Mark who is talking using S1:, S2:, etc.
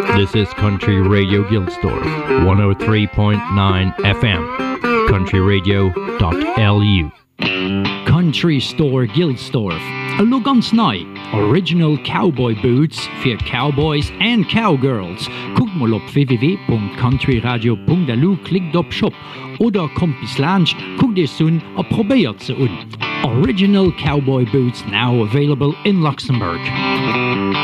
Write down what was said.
S1: This is Country Radio Gilsdorf, 103.9 FM, countryradio.lu.
S2: Country Store Gilsdorf, a Lugans Night, original cowboy boots for cowboys and cowgirls. Guckt mal auf www.countryradio.lu, klickt auf Shop oder kommt bis Lunch, guckt es an und probiert sie an. Original cowboy boots now available in Luxembourg.